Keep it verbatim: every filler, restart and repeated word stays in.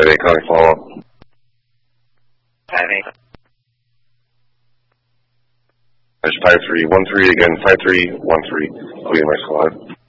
five eight, calling follow-up. five eight. There's five three one three again, five three one three. I'll be in my squad.